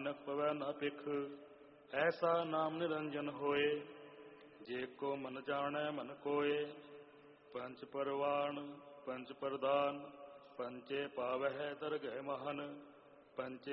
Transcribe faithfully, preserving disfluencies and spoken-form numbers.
ਨਾਨਕ ਪਵੈ ਨਾ ਪਿਖ। ਐਸਾ ਨਾਮ ਨਿਰੰਜਨ ਹੋਏ, ਜੇ ਕੋ ਮਨ ਜਾਣੈ ਮਨ ਕੋਏ। ਪੰਚ ਪਰਵਾਣ ਪੰਚ ਪ੍ਰਦਾਨ, ਪੰਚੇ ਪਾਵਹਿ ਦਰਗਹਿ ਮਹਨ। ਪੰਚੇ